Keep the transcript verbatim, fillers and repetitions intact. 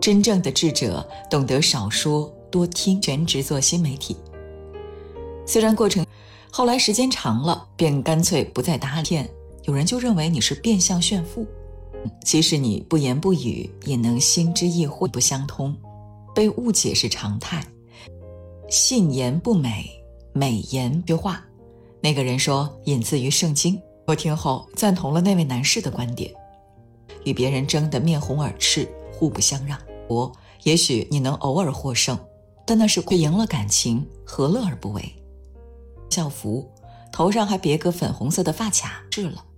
真正的智者懂得少说多听，全职做新媒体。虽然过程后来时间长了，便干脆不再搭片，有人就认为你是变相炫富。其实你不言不语也能心知意会，不相通，被误解是常态。信言不美，美言句话。那个人说引自于圣经，我听后赞同了那位男士的观点。与别人争得面红耳赤，互不相让，我也许你能偶尔获胜，但那是亏赢了感情，何乐而不为？校服头上还别个粉红色的发卡，是了。